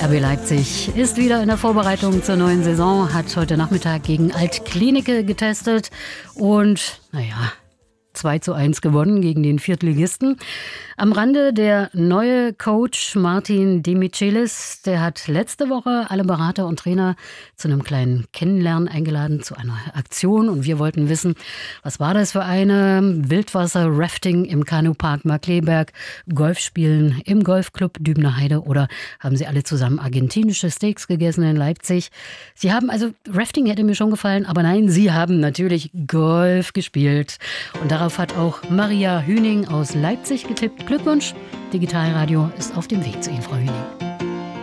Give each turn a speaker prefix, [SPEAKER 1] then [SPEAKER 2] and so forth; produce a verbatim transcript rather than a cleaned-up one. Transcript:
[SPEAKER 1] R B Leipzig ist wieder in der Vorbereitung zur neuen Saison, hat heute Nachmittag gegen Alt-Klinike getestet und, naja, zwei zu eins gewonnen gegen den Viertligisten. Am Rande der neue Coach Martin Demichelis, der hat letzte Woche alle Berater und Trainer zu einem kleinen Kennenlernen eingeladen, zu einer Aktion. Und wir wollten wissen, was war das für eine? Wildwasser-Rafting im Kanupark Markleberg, Golfspielen im Golfclub Dübener Heide oder haben sie alle zusammen argentinische Steaks gegessen in Leipzig? Sie haben, also Rafting hätte mir schon gefallen, aber nein, sie haben natürlich Golf gespielt. Und darauf hat auch Maria Hüning aus Leipzig getippt. Glückwunsch, Digitalradio ist auf dem Weg zu Ihnen, Frau Hüning.